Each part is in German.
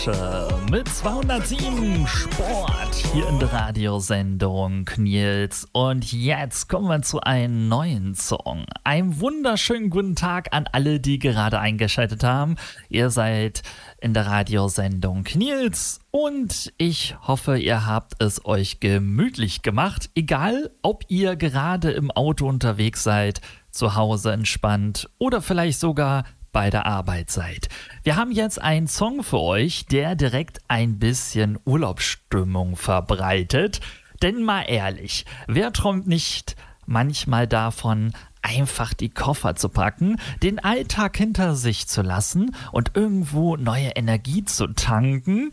Porsche mit 207 Sport hier in der Radiosendung Nils. Und jetzt kommen wir zu einem neuen Song. Einen wunderschönen guten Tag an alle, die gerade eingeschaltet haben. Ihr seid in der Radiosendung Nils und ich hoffe, ihr habt es euch gemütlich gemacht. Egal, ob ihr gerade im Auto unterwegs seid, zu Hause entspannt oder vielleicht sogar bei der Arbeit seid. Wir haben jetzt einen Song für euch, der direkt ein bisschen Urlaubsstimmung verbreitet. Denn mal ehrlich, wer träumt nicht manchmal davon, einfach die Koffer zu packen, den Alltag hinter sich zu lassen und irgendwo neue Energie zu tanken?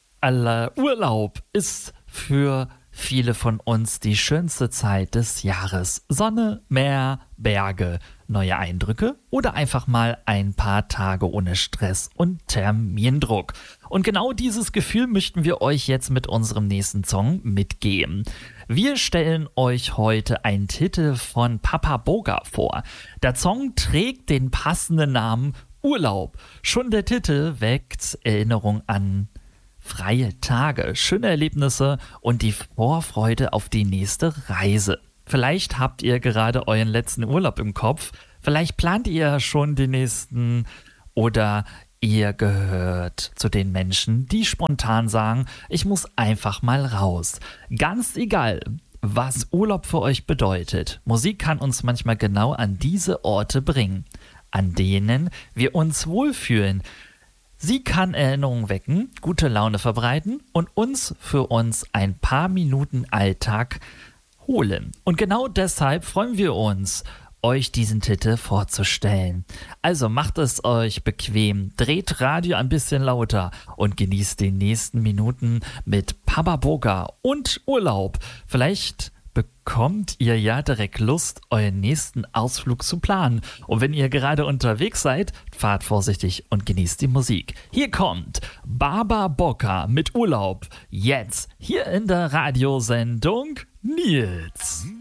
Urlaub ist für viele von uns die schönste Zeit des Jahres. Sonne, Meer, Berge, neue Eindrücke oder einfach mal ein paar Tage ohne Stress und Termindruck. Und genau dieses Gefühl möchten wir euch jetzt mit unserem nächsten Song mitgeben. Wir stellen euch heute einen Titel von Papa Boga vor. Der Song trägt den passenden Namen Urlaub. Schon der Titel weckt Erinnerung an freie Tage, schöne Erlebnisse und die Vorfreude auf die nächste Reise. Vielleicht habt ihr gerade euren letzten Urlaub im Kopf, vielleicht plant ihr schon den nächsten oder ihr gehört zu den Menschen, die spontan sagen, ich muss einfach mal raus. Ganz egal, was Urlaub für euch bedeutet, Musik kann uns manchmal genau an diese Orte bringen, an denen wir uns wohlfühlen. Sie kann Erinnerungen wecken, gute Laune verbreiten und für uns ein paar Minuten Alltag holen. Und genau deshalb freuen wir uns, euch diesen Titel vorzustellen. Also macht es euch bequem, dreht Radio ein bisschen lauter und genießt die nächsten Minuten mit Papa Boga und Urlaub. Vielleicht bekommt ihr ja direkt Lust, euren nächsten Ausflug zu planen. Und wenn ihr gerade unterwegs seid, fahrt vorsichtig und genießt die Musik. Hier kommt Papa Boga mit Urlaub. Jetzt hier in der Radiosendung Nils.